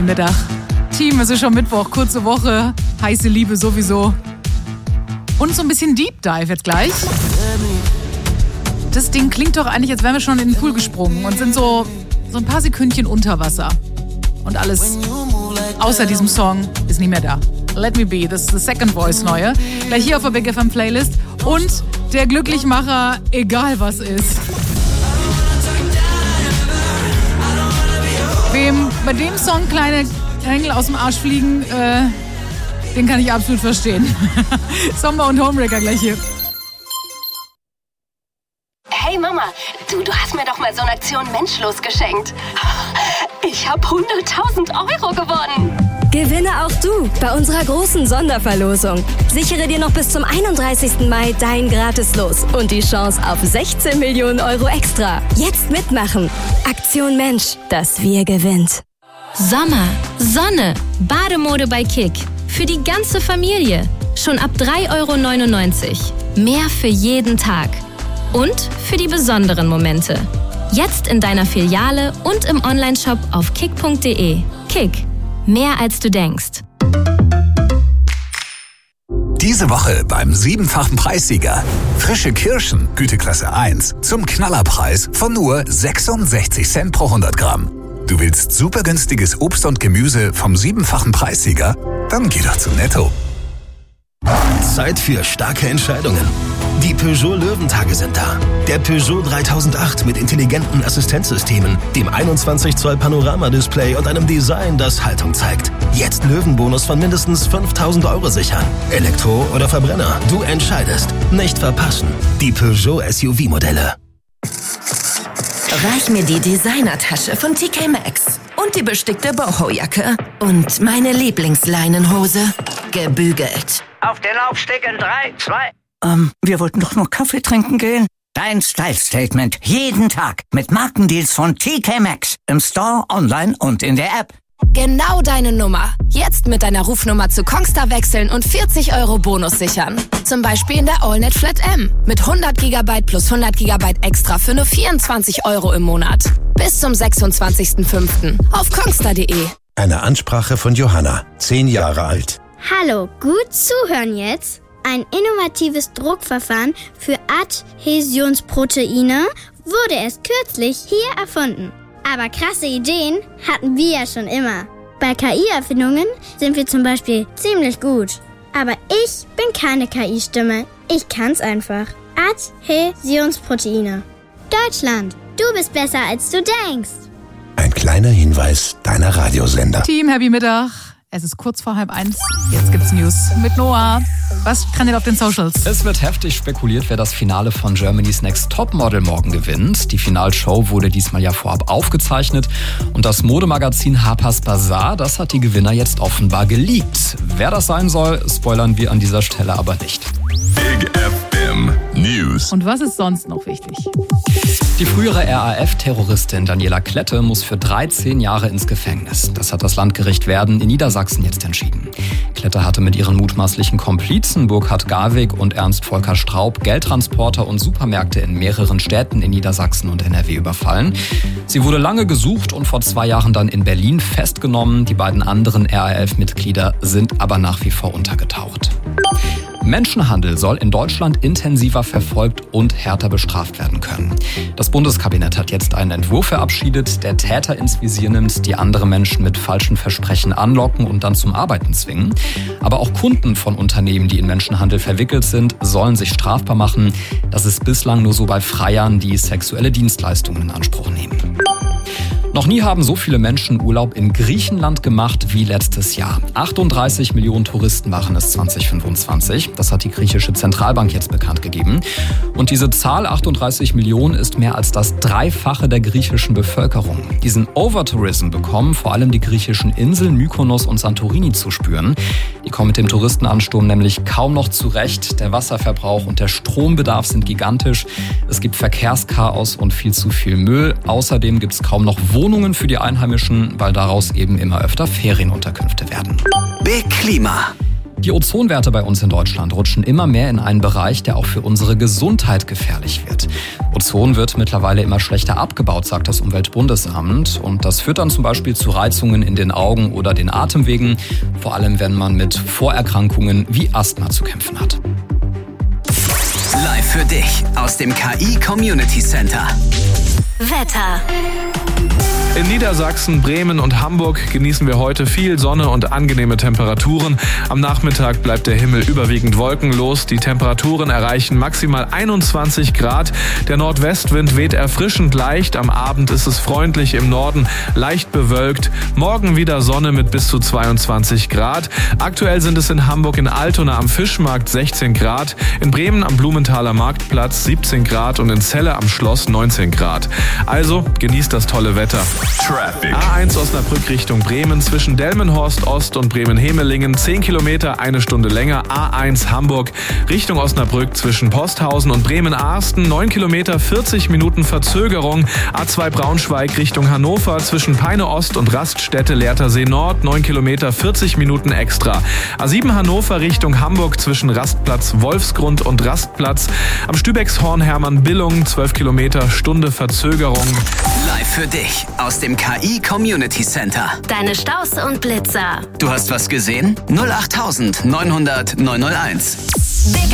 Happy Mittag. Team, es ist schon Mittwoch, kurze Woche, heiße Liebe sowieso. Und so ein bisschen Deep Dive jetzt gleich. Das Ding klingt doch eigentlich, als wären wir schon in den Pool gesprungen und sind so ein paar Sekündchen unter Wasser. Und alles außer diesem Song ist nicht mehr da. Let Me Be, das ist das Second Voice neue. Gleich hier auf der Big FM Playlist. Und der Glücklichmacher, egal was ist. Wem bei dem Song kleine Engel aus dem Arsch fliegen, den kann ich absolut verstehen. Sommer und Homewrecker gleich hier. Hey Mama, du hast mir doch mal so eine Aktion Menschlos geschenkt. Ich habe 100.000 Euro gewonnen. Gewinne auch du bei unserer großen Sonderverlosung. Sichere dir noch bis zum 31. Mai dein Gratis-Los und die Chance auf 16 Millionen Euro extra. Jetzt mitmachen. Aktion Mensch, das Wir gewinnt. Sommer, Sonne, Bademode bei Kick. Für die ganze Familie. Schon ab 3,99 €. Mehr für jeden Tag. Und für die besonderen Momente. Jetzt in deiner Filiale und im Onlineshop auf kick.de. Kick. Mehr als du denkst. Diese Woche beim 7-fachen Preissieger. Frische Kirschen, Güteklasse 1, zum Knallerpreis von nur 66 Cent pro 100 Gramm. Du willst super günstiges Obst und Gemüse vom 7-fachen Preissieger? Dann geh doch zu Netto. Zeit für starke Entscheidungen. Die Peugeot Löwentage sind da. Der Peugeot 3008 mit intelligenten Assistenzsystemen, dem 21 Zoll Panoramadisplay und einem Design, das Haltung zeigt. Jetzt Löwenbonus von mindestens 5.000 € sichern. Elektro oder Verbrenner, du entscheidest. Nicht verpassen. Die Peugeot SUV-Modelle. Reich mir die Designertasche von TK Maxx und die bestickte Boho-Jacke und meine Lieblingsleinenhose. Gebügelt. Auf den Laufsteg in 3, 2... wir wollten doch nur Kaffee trinken gehen. Dein Style-Statement jeden Tag mit Markendeals von TK Maxx. Im Store, online und in der App. Genau deine Nummer. Jetzt mit deiner Rufnummer zu Kongstar wechseln und 40 € Bonus sichern. Zum Beispiel in der AllNet Flat M. Mit 100 GB plus 100 GB extra für nur 24 € im Monat. Bis zum 26.05. auf kongstar.de. Eine Ansprache von Johanna, 10 Jahre alt. Hallo, gut zuhören jetzt. Ein innovatives Druckverfahren für Adhäsionsproteine wurde erst kürzlich hier erfunden. Aber krasse Ideen hatten wir ja schon immer. Bei KI-Erfindungen sind wir zum Beispiel ziemlich gut. Aber ich bin keine KI-Stimme. Ich kann's einfach. Adhäsionsproteine. Deutschland, du bist besser als du denkst. Ein kleiner Hinweis deiner Radiosender. Team, Happy Mittag. Es ist kurz vor 12:30. Jetzt gibt's News mit Noah. Was trendet auf den Socials? Es wird heftig spekuliert, wer das Finale von Germany's Next Topmodel morgen gewinnt. Die Finalshow wurde diesmal ja vorab aufgezeichnet. Und das Modemagazin Harper's Bazaar, das hat die Gewinner jetzt offenbar geleakt. Wer das sein soll, spoilern wir an dieser Stelle aber nicht. Big FM News. Und was ist sonst noch wichtig? Die frühere RAF-Terroristin Daniela Klette muss für 13 Jahre ins Gefängnis. Das hat das Landgericht Werden in Niedersachsen jetzt entschieden. Klette hatte mit ihren mutmaßlichen Komplizen Burkhard Garwig und Ernst Volker Straub Geldtransporter und Supermärkte in mehreren Städten in Niedersachsen und NRW überfallen. Sie wurde lange gesucht und vor 2 Jahren dann in Berlin festgenommen. Die beiden anderen RAF-Mitglieder sind aber nach wie vor untergetaucht. Menschenhandel soll in Deutschland intensiver verfolgt und härter bestraft werden können. Das Bundeskabinett hat jetzt einen Entwurf verabschiedet, der Täter ins Visier nimmt, die andere Menschen mit falschen Versprechen anlocken und dann zum Arbeiten zwingen. Aber auch Kunden von Unternehmen, die in Menschenhandel verwickelt sind, sollen sich strafbar machen. Das ist bislang nur so bei Freiern, die sexuelle Dienstleistungen in Anspruch nehmen. Noch nie haben so viele Menschen Urlaub in Griechenland gemacht wie letztes Jahr. 38 Millionen Touristen waren es 2025. Das hat die griechische Zentralbank jetzt bekannt gegeben. Und diese Zahl 38 Millionen ist mehr als das Dreifache der griechischen Bevölkerung. Diesen Overtourism bekommen vor allem die griechischen Inseln Mykonos und Santorini zu spüren. Die kommen mit dem Touristenansturm nämlich kaum noch zurecht. Der Wasserverbrauch und der Strombedarf sind gigantisch. Es gibt Verkehrschaos und viel zu viel Müll. Außerdem gibt es kaum noch Wohnungen für die Einheimischen, weil daraus eben immer öfter Ferienunterkünfte werden. Big Klima. Die Ozonwerte bei uns in Deutschland rutschen immer mehr in einen Bereich, der auch für unsere Gesundheit gefährlich wird. Ozon wird mittlerweile immer schlechter abgebaut, sagt das Umweltbundesamt. Und das führt dann zum Beispiel zu Reizungen in den Augen oder den Atemwegen, vor allem wenn man mit Vorerkrankungen wie Asthma zu kämpfen hat. Live für dich aus dem KI Community Center. Wetter. In Niedersachsen, Bremen und Hamburg genießen wir heute viel Sonne und angenehme Temperaturen. Am Nachmittag bleibt der Himmel überwiegend wolkenlos. Die Temperaturen erreichen maximal 21 Grad. Der Nordwestwind weht erfrischend leicht. Am Abend ist es freundlich im Norden, leicht bewölkt. Morgen wieder Sonne mit bis zu 22 Grad. Aktuell sind es in Hamburg in Altona am Fischmarkt 16 Grad, in Bremen am Blumenthaler Marktplatz 17 Grad und in Celle am Schloss 19 Grad. Also genießt das tolle Wetter. Traffic. A1 Osnabrück Richtung Bremen zwischen Delmenhorst Ost und Bremen-Hemelingen 10 Kilometer, 1 Stunde länger. A1 Hamburg Richtung Osnabrück zwischen Posthausen und Bremen-Arsten 9 Kilometer, 40 Minuten Verzögerung. A2 Braunschweig Richtung Hannover zwischen Peine Ost und Raststätte Lehrtersee Nord 9 Kilometer, 40 Minuten extra. A7 Hannover Richtung Hamburg zwischen Rastplatz Wolfsgrund und Rastplatz. Am Stübexhorn Hermann-Billung 12 Kilometer, Stunde Verzögerung. Live für dich aus dem KI Community Center. Deine Staus und Blitzer. Du hast was gesehen? 08900 901.